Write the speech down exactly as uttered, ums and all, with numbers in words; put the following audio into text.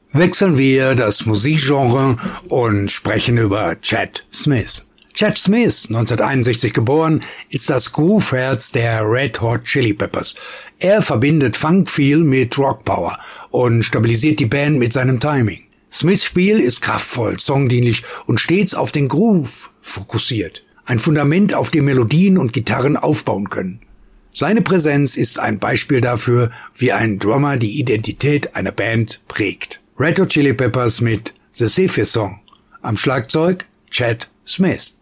Wechseln wir das Musikgenre und sprechen über Chad Smith. Chad Smith, neunzehnhunderteinundsechzig geboren, ist das Groove-Herz der Red Hot Chili Peppers. Er verbindet Funk-Feel mit Rock-Power und stabilisiert die Band mit seinem Timing. Smiths Spiel ist kraftvoll, songdienlich und stets auf den Groove fokussiert. Ein Fundament, auf dem Melodien und Gitarren aufbauen können. Seine Präsenz ist ein Beispiel dafür, wie ein Drummer die Identität einer Band prägt. Red Hot Chili Peppers mit The Zephyr Song. Am Schlagzeug Chad Smith.